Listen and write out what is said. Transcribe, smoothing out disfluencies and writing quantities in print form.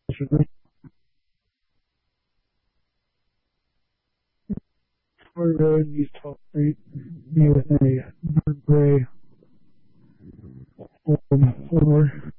Ford Road, East 12th Street, me with a dark gray four-door.